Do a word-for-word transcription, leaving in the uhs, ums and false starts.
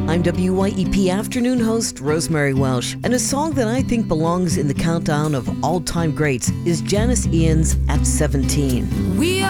I'm W Y E P afternoon host Rosemary Welsh, and a song that I think belongs in the countdown of all-time greats is Janis Ian's At seventeen. We